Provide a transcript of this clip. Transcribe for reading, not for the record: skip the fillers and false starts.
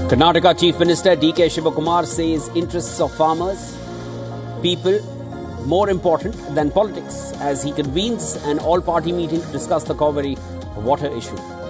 Karnataka Chief Minister D.K. Shivakumar says interests of farmers, people, more important than politics as he convenes an all-party meeting to discuss the Cauvery water issue.